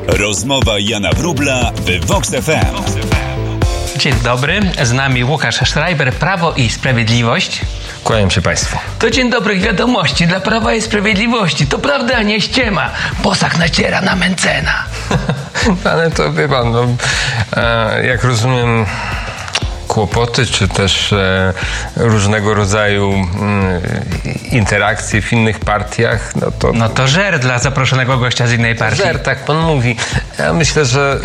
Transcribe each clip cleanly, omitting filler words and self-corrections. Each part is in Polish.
Rozmowa Jana Wróbla w Vox FM. Dzień dobry, z nami Łukasz Schreiber, Prawo i Sprawiedliwość. Kłaniam się Państwu. To dzień dobrych wiadomości dla Prawa i Sprawiedliwości. To prawda, nie ściema. Bosak naciera na Mentzena. Ale to wie pan, jak rozumiem, kłopoty, czy też różnego rodzaju interakcje w innych partiach, No to żer dla zaproszonego gościa z innej partii. Żer, tak pan mówi. Ja myślę, że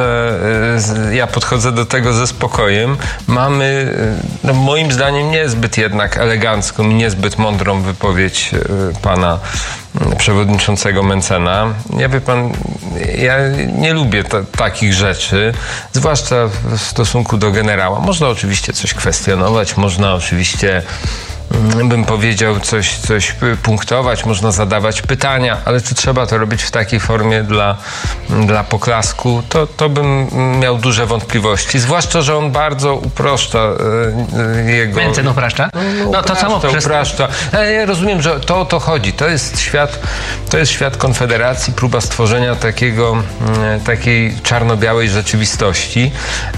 ja podchodzę do tego ze spokojem. Mamy, moim zdaniem, niezbyt jednak elegancką i niezbyt mądrą wypowiedź pana przewodniczącego Mentzena. Wie pan, ja nie lubię takich rzeczy, zwłaszcza w stosunku do generała. Można oczywiście coś kwestionować, można oczywiście, bym powiedział, coś punktować, można zadawać pytania, ale czy trzeba to robić w takiej formie dla poklasku, to bym miał duże wątpliwości. Zwłaszcza, że on bardzo upraszcza jego... Mentzen upraszcza? No to samo upraszcza. Ja rozumiem, że to o to chodzi. To jest świat Konfederacji, próba stworzenia takiej czarno-białej rzeczywistości.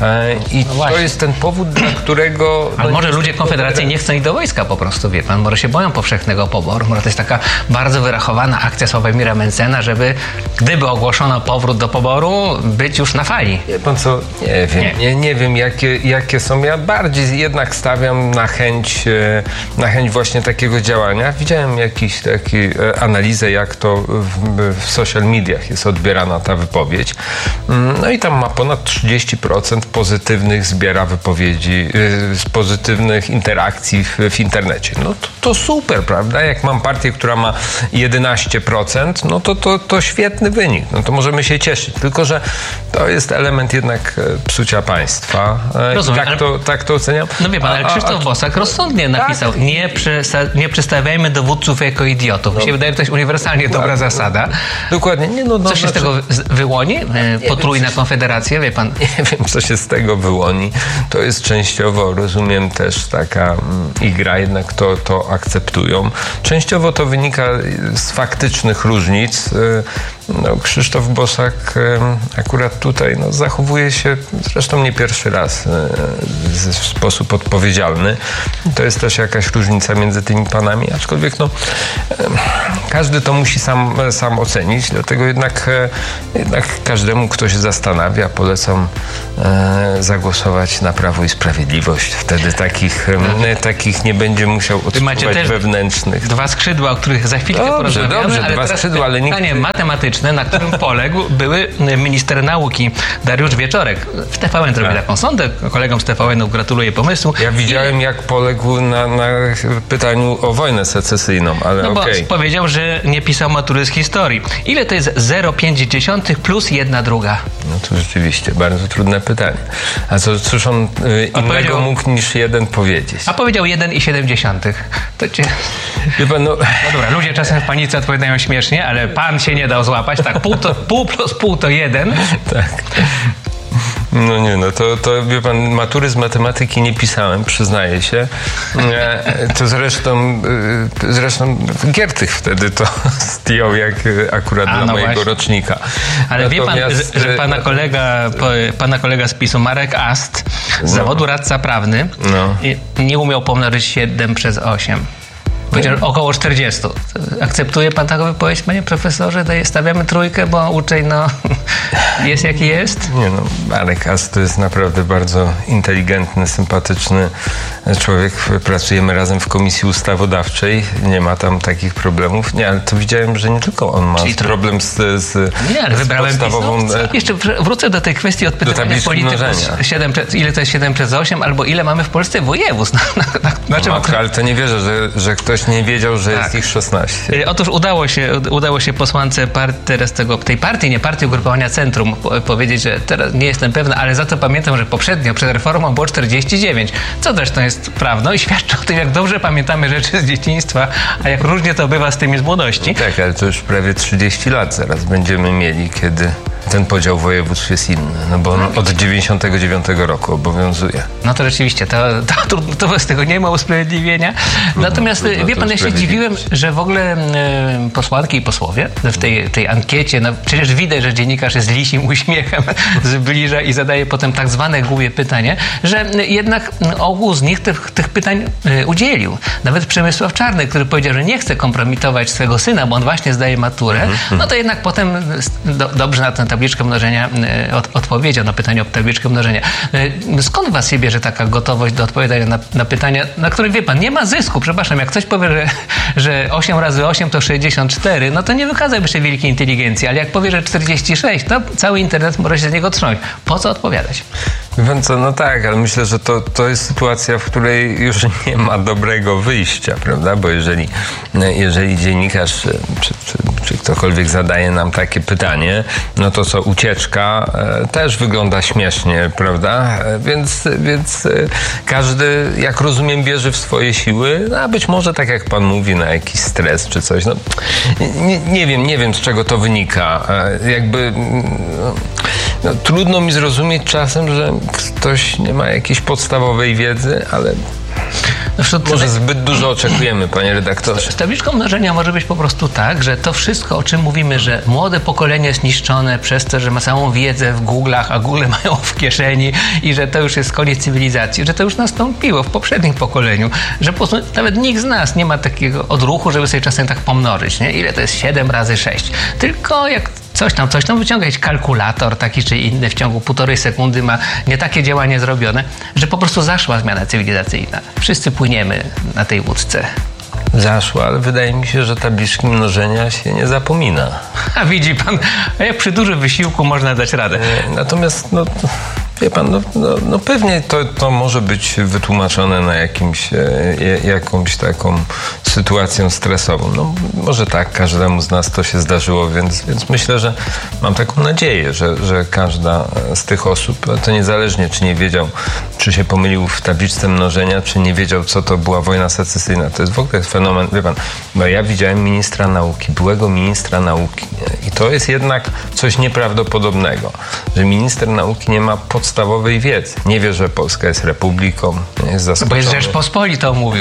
I to jest ten powód, dla którego... Ale może ludzie Konfederacji nie chcą iść do wojska po prostu, wie pan, może się boją powszechnego poboru, może to jest taka bardzo wyrachowana akcja Sławomira Mentzena, żeby, gdyby ogłoszono powrót do poboru, być już na fali. Wie pan co, nie wiem jakie są. Ja bardziej jednak stawiam na chęć właśnie takiego działania. Widziałem jakąś taką analizę, jak to w social mediach jest odbierana ta wypowiedź. No i tam ma ponad 30% pozytywnych zbiera wypowiedzi, z pozytywnych interakcji w internecie. No to super, prawda? Jak mam partię, która ma 11%, no to świetny wynik. No to możemy się cieszyć. Tylko że to jest element jednak psucia państwa. Rozumiem, tak to oceniam. No wie pan, ale Krzysztof Bosak rozsądnie napisał, nie przedstawiajmy dowódców jako idiotów. Mi się wydaje, że to jest uniwersalnie dobra zasada. Dokładnie. Co się z tego wyłoni? Potrójna konfederacja, wie pan? Nie wiem, co się z tego wyłoni. To jest częściowo, rozumiem, też taka igra, jednak to akceptują. Częściowo to wynika z faktycznych różnic. Krzysztof Bosak akurat tutaj zachowuje się zresztą nie pierwszy raz w sposób odpowiedzialny. To jest też jakaś różnica między tymi panami, aczkolwiek każdy to musi sam ocenić, dlatego jednak każdemu, kto się zastanawia, polecam zagłosować na Prawo i Sprawiedliwość. Wtedy takich nie będzie musiał odczuwać wewnętrznych. Dwa skrzydła, o których za chwilkę porozmawiamy. Dobrze, ale dwa skrzydła, ale pytanie matematyczne, na którym poległ były minister nauki Dariusz Wieczorek. W TVN zrobił taką sondę. Kolegom z TVN-u gratuluję pomysłu. Ja widziałem, jak poległ na pytaniu o wojnę secesyjną, ale bo powiedział, że nie pisał matury z historii. Ile to jest 0,5 plus 1/2? No to rzeczywiście bardzo trudne pytanie. A cóż on innego mógł niż jeden powiedzieć? A powiedział 1,7. To cię... Wie pan, No dobra, ludzie czasem w panice odpowiadają śmiesznie, ale pan się nie dał złapać. Tak, pół plus pół to 1. Tak. No nie, to wie pan, matury z matematyki nie pisałem, przyznaję się. To zresztą Giertych wtedy to zdjął, jak akurat dla mojego rocznika. Ale natomiast, wie pan, że pana kolega z PiS-u, Marek Ast, z zawodu radca prawny, nie umiał pomnożyć 7 przez 8. Powiedział około 40. Akceptuje pan taką wypowiedź, panie profesorze? Stawiamy trójkę, bo uczeń jest jaki jest? Nie Marek Ast to jest naprawdę bardzo inteligentny, sympatyczny człowiek. Pracujemy razem w Komisji Ustawodawczej. Nie ma tam takich problemów. Nie, ale to widziałem, że nie tylko on ma problem z nie, ale wybrałem podstawową... Jeszcze wrócę do tej kwestii odpytywania polityków. Ile to jest 7 przez 8, albo ile mamy w Polsce województw? Ale to nie wierzę, że ktoś nie wiedział, że jest ich 16. Otóż udało się posłance partii ugrupowania Centrum powiedzieć, że teraz nie jestem pewna, ale za to pamiętam, że poprzednio przed reformą było 49, co zresztą jest prawdą i świadczy o tym, jak dobrze pamiętamy rzeczy z dzieciństwa, a jak różnie to bywa z tymi z młodości. Tak, ale to już prawie 30 lat zaraz będziemy mieli, kiedy ten podział województw jest inny, no bo on od 99 roku obowiązuje. No to rzeczywiście, to z tego nie ma usprawiedliwienia. Natomiast wie pan, ja się dziwiłem, że w ogóle posłanki i posłowie w tej ankiecie, no przecież widać, że dziennikarz jest lisim uśmiechem, zbliża i zadaje potem tak zwane głupie pytanie, że jednak ogół z nich tych pytań udzielił. Nawet Przemysław Czarny, który powiedział, że nie chce kompromitować swego syna, bo on właśnie zdaje maturę, no to jednak potem dobrze na tę tabliczkę mnożenia odpowiedział, na pytanie o tabliczkę mnożenia. Skąd was się bierze taka gotowość do odpowiadania na pytania, na których, wie pan, nie ma zysku? Przepraszam, jak ktoś powie, że 8 razy 8 to 64, no to nie wykazałby się wielkiej inteligencji, ale jak powie, że 46, to cały internet może się z niego trząść. Po co odpowiadać? Wiem co, no tak, ale myślę, że to jest sytuacja, w której już nie ma dobrego wyjścia, prawda? Bo jeżeli dziennikarz czy ktokolwiek zadaje nam takie pytanie, no to co, ucieczka też wygląda śmiesznie, prawda? Więc każdy, jak rozumiem, bierze w swoje siły, a być może, tak jak pan mówi, na jakiś stres czy coś. No, nie wiem, z czego to wynika. Trudno mi zrozumieć czasem, że ktoś nie ma jakiejś podstawowej wiedzy, ale może zbyt dużo oczekujemy, panie redaktorze. Z tabliczką mnożenia może być po prostu tak, że to wszystko, o czym mówimy, że młode pokolenie jest niszczone przez to, że ma całą wiedzę w Google'ach, a Google mają w kieszeni i że to już jest koniec cywilizacji, że to już nastąpiło w poprzednim pokoleniu, że po prostu nawet nikt z nas nie ma takiego odruchu, żeby sobie czasem tak pomnożyć, nie? Ile to jest 7 razy 6. Tylko jak coś tam wyciąga jakiś kalkulator taki czy inny w ciągu 1,5 sekundy ma nie takie działanie zrobione, że po prostu zaszła zmiana cywilizacyjna. Wszyscy płyniemy na tej łódce. Zaszła, ale wydaje mi się, że tabliczki mnożenia się nie zapomina. A widzi pan, jak przy dużym wysiłku można dać radę. Natomiast, wie pan, pewnie to może być wytłumaczone na jakąś taką sytuacją stresową. No może tak, każdemu z nas to się zdarzyło, więc myślę, że mam taką nadzieję, że każda z tych osób, to niezależnie czy nie wiedział, czy się pomylił w tabliczce mnożenia, czy nie wiedział, co to była wojna secesyjna. To jest w ogóle fenomen, wie pan, bo ja widziałem byłego ministra nauki i to jest jednak coś nieprawdopodobnego, że minister nauki nie ma podstawowej wiedzy. Nie wie, że Polska jest republiką, jest zaskoczony. Bo jest Rzeczpospolitą, mówił.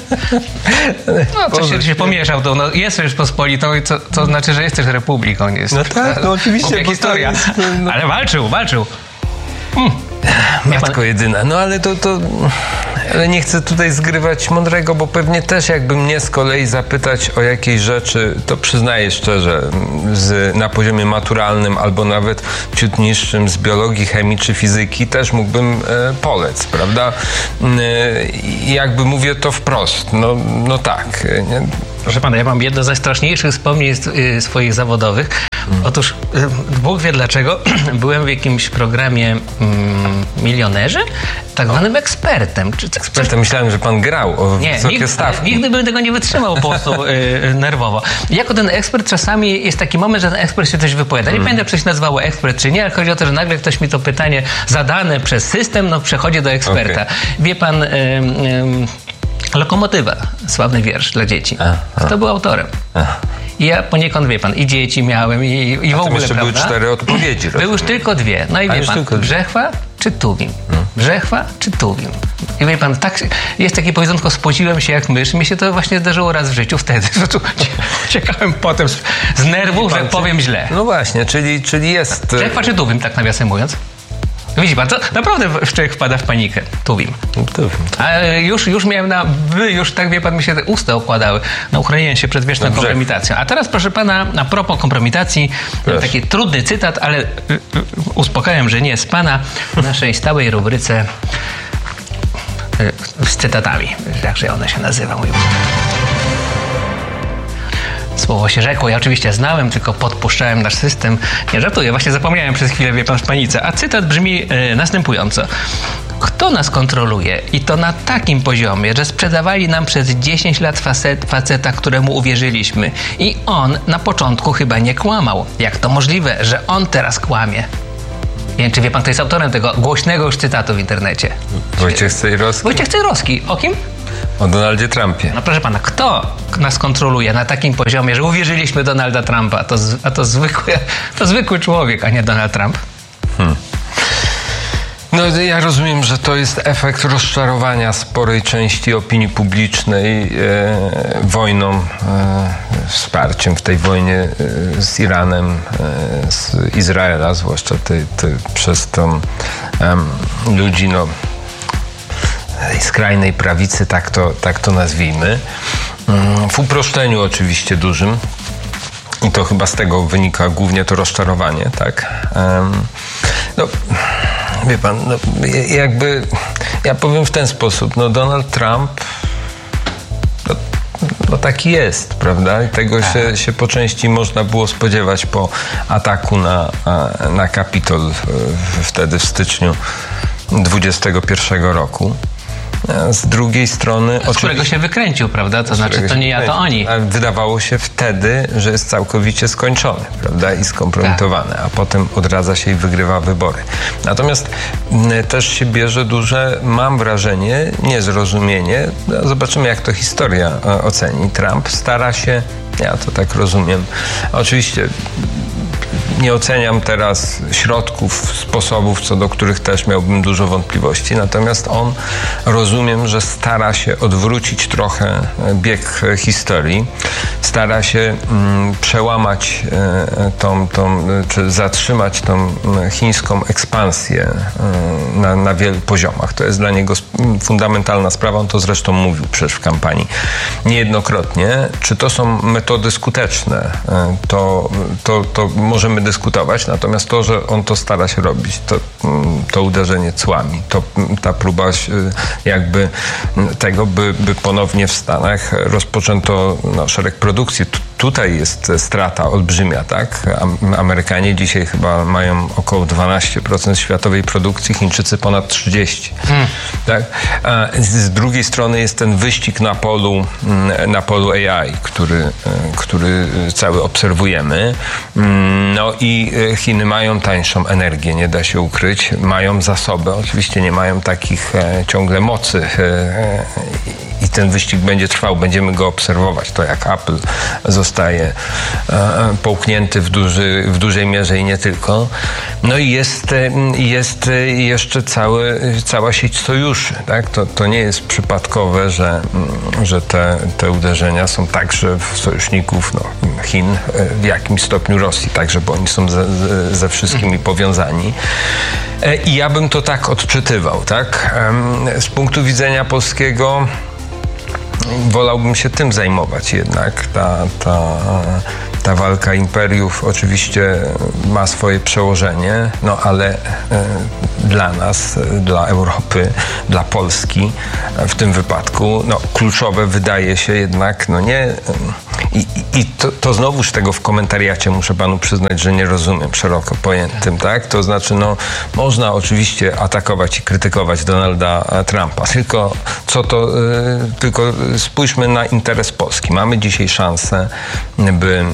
Coś się pomieszał. Jest Rzeczpospolitą i to znaczy, że jest też republiką. Jest. No tak, oczywiście. Historia. Ale walczył. Matko jedyna. No ale ale nie chcę tutaj zgrywać mądrego, bo pewnie też jakby mnie z kolei zapytać o jakieś rzeczy, to przyznaję szczerze, na poziomie maturalnym albo nawet ciut niższym z biologii, chemii czy fizyki też mógłbym polec, prawda? Jakby mówię to wprost. No tak. Proszę pana, ja mam jedno z najstraszniejszych wspomnień swoich zawodowych. Otóż Bóg wie dlaczego byłem w jakimś programie Milionerzy, tak zwanym ekspertem. Ekspertem? Myślałem, że pan grał o wysokie stawki. Nigdy bym tego nie wytrzymał po prostu nerwowo. Jako ten ekspert czasami jest taki moment, że ten ekspert się coś wypowiada. Nie pamiętam, czy się nazywało ekspert, czy nie, ale chodzi o to, że nagle ktoś mi to pytanie zadane przez system, przechodzi do eksperta. Okay. Wie pan... Lokomotywa, sławny wiersz dla dzieci. Kto był autorem? I ja poniekąd, wie pan, i dzieci miałem, i w ogóle, jeszcze prawda? Były 4 odpowiedzi. Były już tylko 2. No i wie pan, Brzechwa czy Tuwim? Brzechwa czy Tuwim? I wie pan, tak, jest takie powiedzonko, spociłem się jak mysz. Mi się to właśnie zdarzyło raz w życiu wtedy. Ciekałem potem z nerwów, że powiem źle. No właśnie, czyli jest... Brzechwa czy Tuwim, tak nawiasem mówiąc? Widzi pan, to naprawdę człowiek wpada w panikę. Tuwim. A już miałem już tak, wie pan, mi się te usta okładały na uchronienie się przed wieczną kompromitacją. A teraz, proszę pana, a propos kompromitacji, taki trudny cytat, ale uspokajam, że nie z pana, w naszej stałej rubryce z cytatami. Jakże one się nazywa, mówią. Słowo się rzekło. Ja oczywiście znałem, tylko podpuszczałem nasz system. Nie żartuję, właśnie zapomniałem przez chwilę, wie pan, w panice. A cytat brzmi następująco. Kto nas kontroluje? I to na takim poziomie, że sprzedawali nam przez 10 lat faceta, któremu uwierzyliśmy. I on na początku chyba nie kłamał. Jak to możliwe, że on teraz kłamie? Nie wiem, czy wie pan, kto jest autorem tego głośnego już cytatu w internecie. Wojciech Cejrowski. Wojciech Cejrowski. O kim? O Donaldzie Trumpie. No proszę pana, kto nas kontroluje na takim poziomie, że uwierzyliśmy Donalda Trumpa? To zwykły człowiek, a nie Donald Trump. No ja rozumiem, że to jest efekt rozczarowania sporej części opinii publicznej wojną, wsparciem w tej wojnie z Iranem, z Izraela, zwłaszcza przez tą ludzi, tej skrajnej prawicy, tak to nazwijmy. W uproszczeniu oczywiście dużym. I to chyba z tego wynika głównie to rozczarowanie, tak? Wie pan, ja powiem w ten sposób, Donald Trump taki jest, prawda? I tego się po części można było spodziewać po ataku na Kapitol wtedy w styczniu 2021 roku. Z drugiej strony... Z którego się wykręcił, prawda? To znaczy, to nie ja, to oni. Wydawało się wtedy, że jest całkowicie skończony, prawda? I skompromitowany, a potem odradza się i wygrywa wybory. Natomiast też się bierze duże, mam wrażenie, niezrozumienie. Zobaczymy, jak to historia oceni. Trump stara się, ja to tak rozumiem, oczywiście nie oceniam teraz środków, sposobów, co do których też miałbym dużo wątpliwości. Natomiast on, rozumiem, że stara się odwrócić trochę bieg historii. Stara się przełamać czy zatrzymać tą chińską ekspansję na wielu poziomach. To jest dla niego fundamentalna sprawa. On to zresztą mówił przecież w kampanii niejednokrotnie. Czy to są metody skuteczne? To możemy dyskutować, natomiast to, że on to stara się robić, to uderzenie cłami, ta próba jakby tego, by ponownie w Stanach rozpoczęto szereg produkcji. Tutaj jest strata olbrzymia, tak? Amerykanie dzisiaj chyba mają około 12% światowej produkcji, Chińczycy ponad 30%. Tak? Z drugiej strony jest ten wyścig na polu AI, który cały obserwujemy. I Chiny mają tańszą energię, nie da się ukryć. Mają zasoby, oczywiście nie mają takich ciągle mocy. I ten wyścig będzie trwał, będziemy go obserwować. To jak Apple zostaje połknięty w dużej mierze i nie tylko. I jest jeszcze cała sieć sojuszy. Tak? To nie jest przypadkowe, że te uderzenia są także w sojuszników Chin, w jakimś stopniu Rosji, także, bo oni są ze wszystkimi powiązani. I ja bym to tak odczytywał. Tak? Z punktu widzenia polskiego wolałbym się tym zajmować jednak. Ta walka imperiów oczywiście ma swoje przełożenie, ale dla nas, dla Europy, dla Polski w tym wypadku kluczowe wydaje się jednak nie... I to znowuż tego w komentariacie muszę panu przyznać, że nie rozumiem szeroko pojętym, tak? To znaczy, można oczywiście atakować i krytykować Donalda Trumpa, tylko spójrzmy na interes Polski. Mamy dzisiaj szansę, by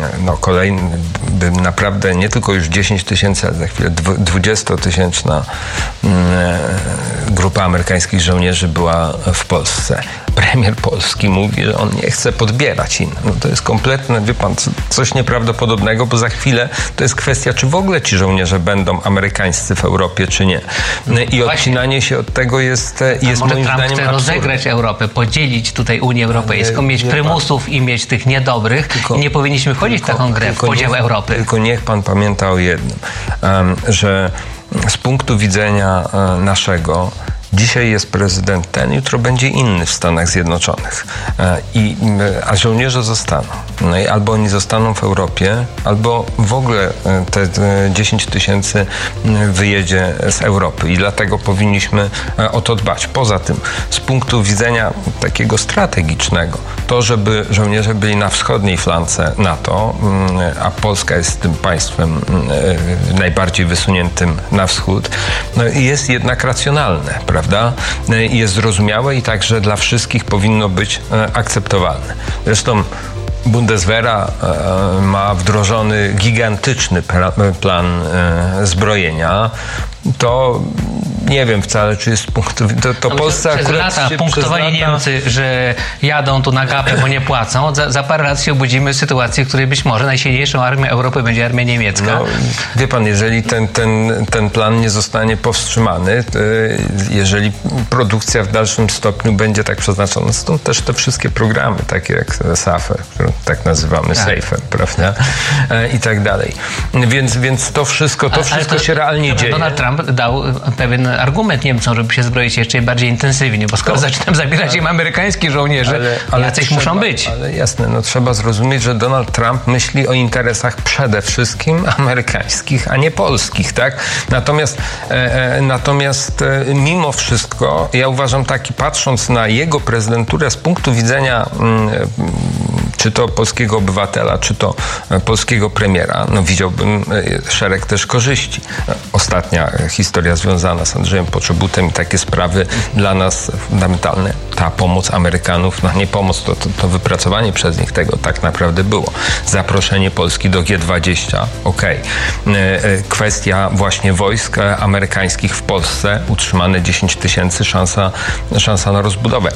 by naprawdę nie tylko już 10 tysięcy, ale za chwilę 20-tysięczna grupa amerykańskich żołnierzy była w Polsce. Premier Polski mówi, że on nie chce podbierać innym. To jest kompletne, wie pan, coś nieprawdopodobnego, bo za chwilę to jest kwestia, czy w ogóle ci żołnierze będą amerykańscy w Europie, czy nie. I odcinanie się od tego jest moim zdaniem chce rozegrać Europę, podzielić tutaj Unię Europejską, mieć prymusów i mieć tych niedobrych. I nie powinniśmy wchodzić w taką grę, w podział Europy. Tylko niech pan pamięta o jednym, że z punktu widzenia naszego dzisiaj jest prezydent ten, jutro będzie inny w Stanach Zjednoczonych. A żołnierze zostaną. Albo oni zostaną w Europie, albo w ogóle te 10 tysięcy wyjedzie z Europy. I dlatego powinniśmy o to dbać. Poza tym, z punktu widzenia takiego strategicznego, to, żeby żołnierze byli na wschodniej flance NATO, a Polska jest tym państwem najbardziej wysuniętym na wschód, jest jednak racjonalne, prawda? Jest zrozumiałe i także dla wszystkich powinno być akceptowalne. Zresztą Bundeswehra ma wdrożony gigantyczny plan zbrojenia. To nie wiem wcale, czy jest punkt... To Polsce przez lata punktowali Niemcy, że jadą tu na gapę, bo nie płacą. Za parę lat się obudzimy w sytuacji, w której być może najsilniejszą armią Europy będzie armia niemiecka. No, wie pan, jeżeli ten plan nie zostanie powstrzymany, jeżeli produkcja w dalszym stopniu będzie tak przeznaczona, stąd też te wszystkie programy, takie jak SAFE, które tak nazywamy SAFE, prawda? I tak dalej. Więc to wszystko się realnie dzieje. Donald Trump dał pewien argument Niemcom, żeby się zbroić jeszcze bardziej intensywnie, bo skoro zaczynam zabierać im amerykańskich żołnierzy, jacyś muszą być. Ale jasne, trzeba zrozumieć, że Donald Trump myśli o interesach przede wszystkim amerykańskich, a nie polskich, tak? Natomiast mimo wszystko ja uważam patrząc na jego prezydenturę z punktu widzenia czy to polskiego obywatela, czy to polskiego premiera, widziałbym szereg też korzyści. Ostatnia historia związana z Andrzejem Poczobutem i takie sprawy dla nas fundamentalne. Ta pomoc Amerykanów, nie pomoc, to wypracowanie przez nich tego tak naprawdę było. Zaproszenie Polski do G20, kwestia właśnie wojsk amerykańskich w Polsce, utrzymane 10 000, szansa na rozbudowę.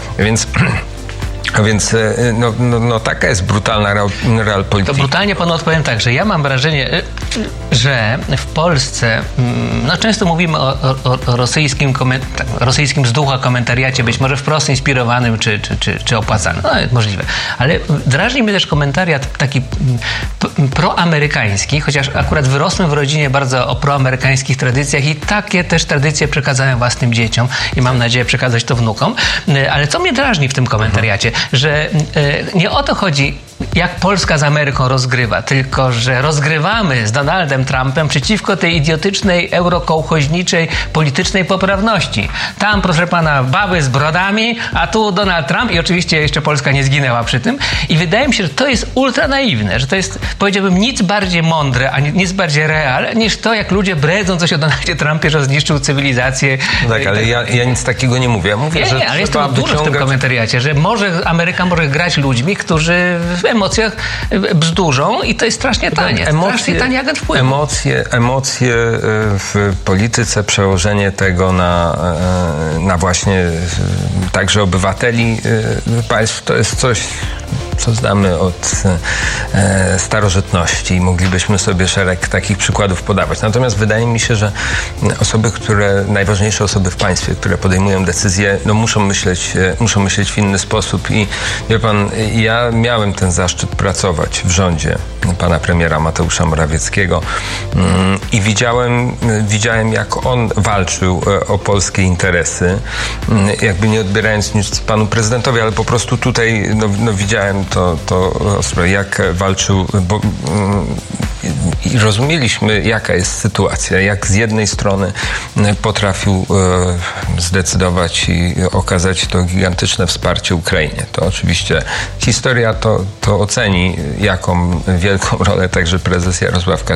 Więc taka jest brutalna realpolityka. To brutalnie panu odpowiem tak, że ja mam wrażenie, że w Polsce, często mówimy o rosyjskim z ducha komentariacie, być może wprost inspirowanym czy opłacanym. Możliwe. Ale drażni mnie też komentariat taki proamerykański, chociaż akurat wyrosłem w rodzinie bardzo o proamerykańskich tradycjach i takie też tradycje przekazałem własnym dzieciom i mam nadzieję przekazać to wnukom. Ale co mnie drażni w tym komentariacie, że nie o to chodzi, jak Polska z Ameryką rozgrywa, tylko że rozgrywamy z Donaldem Trumpem przeciwko tej idiotycznej, eurokołchoźniczej, politycznej poprawności. Tam, proszę pana, baby z brodami, a tu Donald Trump i oczywiście jeszcze Polska nie zginęła przy tym. I wydaje mi się, że to jest ultra naiwne, że to jest, powiedziałbym, nic bardziej mądre, a nic bardziej real, niż to, jak ludzie bredzą coś o Donaldzie Trumpie, że zniszczył cywilizację. Tak, ale ja nic takiego nie mówię. Ja mówię, że ale jest to dużo w tym komentariacie, że Ameryka może grać ludźmi, którzy w emocjach bzdurzą i to jest strasznie tanie. Strasznie tani agent wpływu. Emocje w polityce, przełożenie tego na właśnie także obywateli państw, to jest coś, co znamy od starożytności i moglibyśmy sobie szereg takich przykładów podawać. Natomiast wydaje mi się, że najważniejsze osoby w państwie, które podejmują decyzje, muszą myśleć w inny sposób. I wie pan, ja miałem ten zaszczyt pracować w rządzie pana premiera Mateusza Morawieckiego i widziałem, jak on walczył o polskie interesy, jakby nie odbierając nic panu prezydentowi, ale po prostu tutaj widziałem to jak walczył, i rozumieliśmy, jaka jest sytuacja, jak z jednej strony potrafił zdecydować i okazać to gigantyczne wsparcie Ukrainie. To oczywiście historia to oceni, jaką wielką rolę także prezes Jarosław Kaczyński